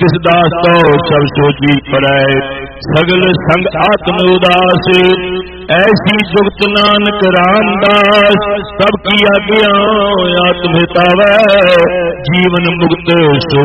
तिस दास तो सब सोची पड़े, सगल संग आत्म उदास। ऐसी जुगत नानक रामदास, सब की आज्ञा आत्म हितावै, जीवन मुक्त सो